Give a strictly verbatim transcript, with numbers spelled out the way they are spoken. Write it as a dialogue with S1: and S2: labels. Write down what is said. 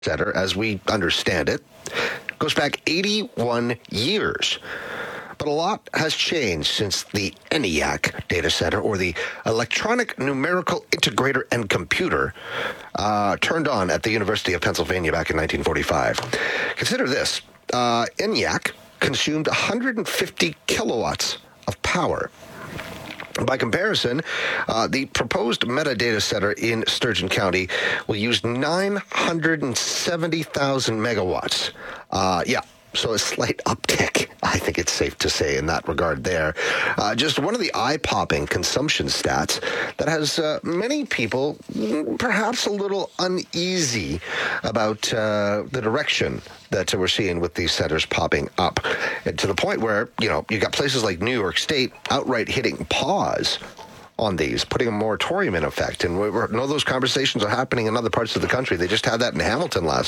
S1: center, as we understand it, goes back eighty-one years. But a lot has changed since the ENIAC data center, or the Electronic Numerical Integrator and Computer, uh, turned on at the University of Pennsylvania back in nineteen forty-five. Consider this. Uh, ENIAC consumed one hundred fifty kilowatts of power. By comparison, uh, the proposed metadata center in Sturgeon County will use nine hundred seventy thousand megawatts. Uh, yeah. So a slight uptick, I think it's safe to say, in that regard there. Uh, just one of the eye-popping consumption stats that has uh, many people perhaps a little uneasy about uh, the direction that we're seeing with these centers popping up. And to the point where, you know, you got places like New York State outright hitting pause on these, putting a moratorium in effect. And we know those conversations are happening in other parts of the country. They just had that in Hamilton last